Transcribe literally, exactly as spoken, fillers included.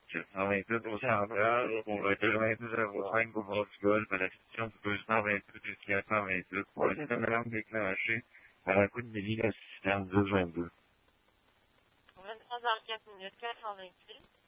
cent vingt-huit au central, pour le quatre-vingt-dix zéro cinq au bord du golfe, à l'altitude de deux cent vingt-huit jusqu'à cent vingt-huit, pour essayer de me déclencher par un coup de midi l'assistance deux vingt-deux. vingt-trois heures quatre minutes, quatre cent vingt-huit.